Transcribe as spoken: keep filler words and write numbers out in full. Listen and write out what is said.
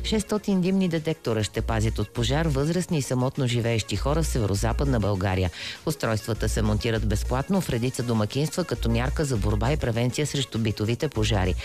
шестстотин димни детектора ще пазят от пожар възрастни и самотно живеещи хора в северозападна България. Устройствата се монтират безплатно в редица домакинства като мярка за борба и превенция срещу битовите пожари.